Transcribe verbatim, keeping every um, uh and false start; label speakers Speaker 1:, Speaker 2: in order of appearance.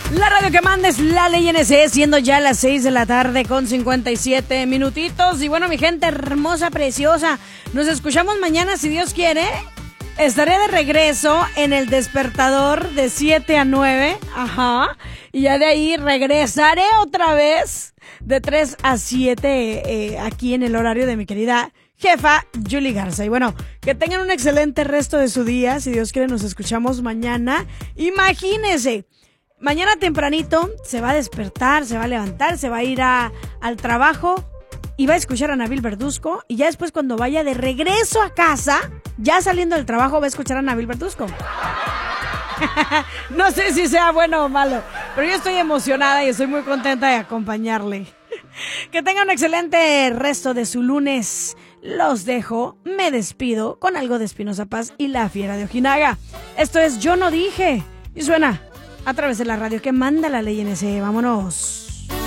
Speaker 1: La radio que manda es La Ley N S E, siendo ya las seis de la tarde con cincuenta y siete minutitos. Y bueno, mi gente hermosa, preciosa, nos escuchamos mañana si Dios quiere. Estaré de regreso en el despertador de siete a nueve. Ajá. Y ya de ahí regresaré otra vez de tres a siete eh, aquí en el horario de mi querida jefa Julie Garza. Y bueno, que tengan un excelente resto de su día. Si Dios quiere, nos escuchamos mañana. Imagínense. Mañana tempranito se va a despertar, se va a levantar, se va a ir a, al trabajo y va a escuchar a Nabil Verduzco. Y ya después, cuando vaya de regreso a casa, ya saliendo del trabajo, va a escuchar a Nabil Verduzco. No sé si sea bueno o malo, pero yo estoy emocionada y estoy muy contenta de acompañarle. Que tenga un excelente resto de su lunes. Los dejo, me despido con algo de Espinoza Paz y La Fiera de Ojinaga. Esto es Yo No Dije y suena a través de la radio que manda La Ley N S E. Vámonos.